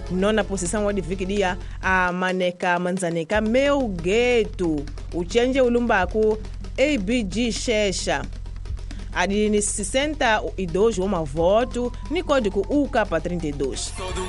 Nona posição odivikidia a Maneka Manzaneka Meu Gueto. O change ulumbaku ABG Shesha. Adi 62 uma voto, ni código UK32.